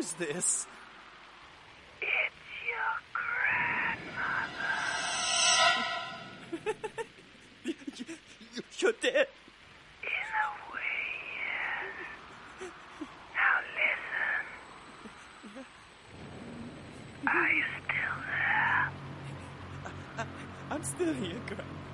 is this? It's your grandmother. You're dead. In a way, yes. Now listen. Are you still there? I'm still here, Grandma.